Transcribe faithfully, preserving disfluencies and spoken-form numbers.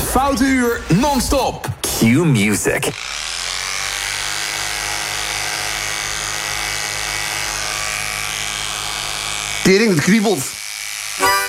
Foute Uur non-stop. Q Music. Tering, het kriebelt.